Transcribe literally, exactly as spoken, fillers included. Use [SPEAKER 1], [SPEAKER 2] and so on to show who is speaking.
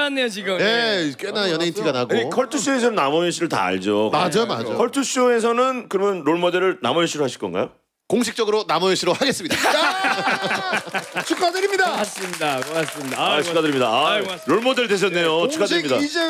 [SPEAKER 1] 나왔네요 지금.
[SPEAKER 2] 예, 꽤나 연예인 티가 나고.
[SPEAKER 3] 아니, 컬투쇼에서는 남호연 씨를 다 알죠.
[SPEAKER 2] 맞아, 맞아.
[SPEAKER 3] 컬투쇼에서는 그러면 롤 모델을 남호연 씨로 하실 건가요?
[SPEAKER 2] 공식적으로 남호연 씨로 하겠습니다. 축하드립니다.
[SPEAKER 1] 고맙습니다. 고맙습니다.
[SPEAKER 3] 아, 축하드립니다. 아, 롤 모델 되셨네요. 축하드립니다.
[SPEAKER 2] 이제